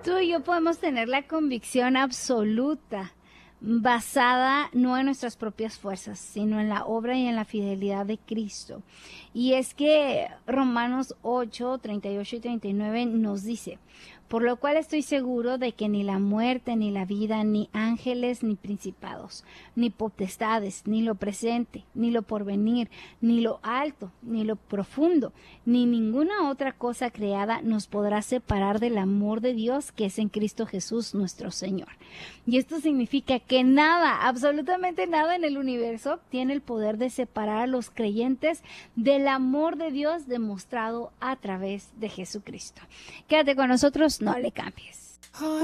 Tú y yo podemos tener la convicción absoluta, basada no en nuestras propias fuerzas, sino en la obra y en la fidelidad de Cristo. Y es que Romanos 8, 38 y 39 nos dice: por lo cual estoy seguro de que ni la muerte, ni la vida, ni ángeles, ni principados, ni potestades, ni lo presente, ni lo porvenir, ni lo alto, ni lo profundo, ni ninguna otra cosa creada nos podrá separar del amor de Dios que es en Cristo Jesús nuestro Señor. Y esto significa que nada, absolutamente nada en el universo tiene el poder de separar a los creyentes del amor de Dios demostrado a través de Jesucristo. Quédate con nosotros, no le cambies.